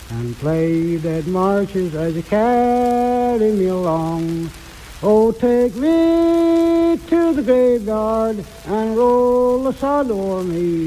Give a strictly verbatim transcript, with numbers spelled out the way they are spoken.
and play dead marches as you carry me along. Oh, take me to the graveyard and roll the sod o'er me.